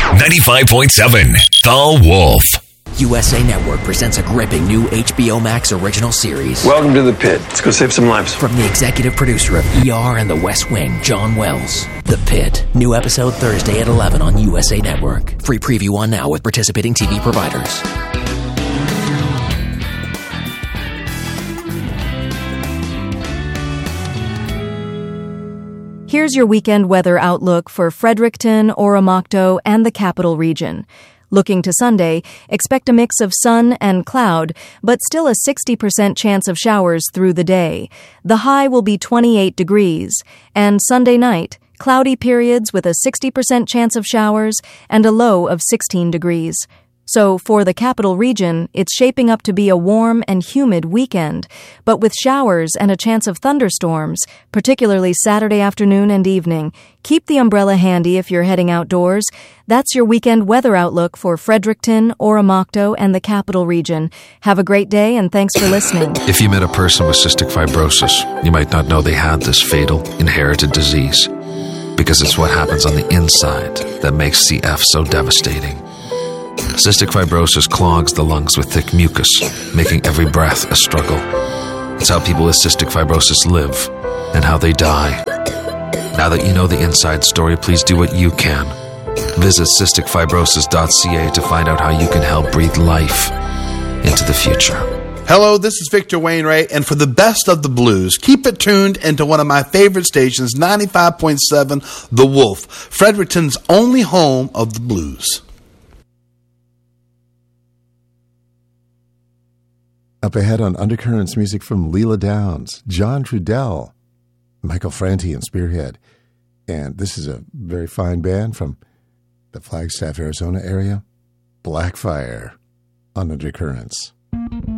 95.7 The Wolf. USA Network presents a gripping new HBO Max original series. Welcome to the pit. Let's go save some lives. From the executive producer of ER and The West Wing, John Wells. The Pit. New episode Thursday at 11 on USA Network. Free preview on now with participating TV providers. Here's your weekend weather outlook for Fredericton, Oromocto, and the Capital Region. Looking to Sunday, expect a mix of sun and cloud, but still a 60% chance of showers through the day. The high will be 28 degrees. And Sunday night, cloudy periods with a 60% chance of showers and a low of 16 degrees. So for the Capital Region, it's shaping up to be a warm and humid weekend, but with showers and a chance of thunderstorms, particularly Saturday afternoon and evening. Keep the umbrella handy if you're heading outdoors. That's your weekend weather outlook for Fredericton, Oromocto, and the Capital Region. Have a great day, and thanks for listening. If you met a person with cystic fibrosis, you might not know they had this fatal, inherited disease, because it's what happens on the inside that makes CF so devastating. Cystic fibrosis clogs the lungs with thick mucus, making every breath a struggle. It's how people with cystic fibrosis live and how they die. Now that you know the inside story, please do what you can. Visit cysticfibrosis.ca to find out how you can help breathe life into the future. Hello, this is Victor Wainwright, and for the best of the blues, keep it tuned into one of my favorite stations, 95.7 The Wolf, Fredericton's only home of the blues. Up ahead on Undercurrents, music from Leela Downs, John Trudell, Michael Franti, and Spearhead. And this is a very fine band from the Flagstaff, Arizona area, Blackfire on Undercurrents.